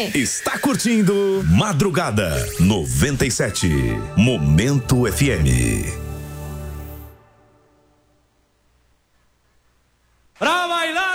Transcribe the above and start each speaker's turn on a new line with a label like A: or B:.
A: Está curtindo Madrugada 97. Momento FM.
B: Pra bailar!